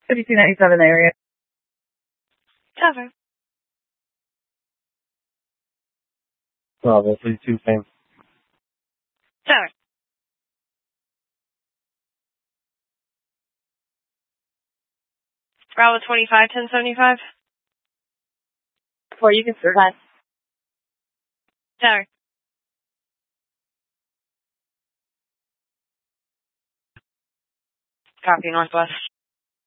5297 area. Cover. Bravo, 32 fame. Cover. Bravo 25, 1075. Or you can survive. Tower. Copy, Northwest.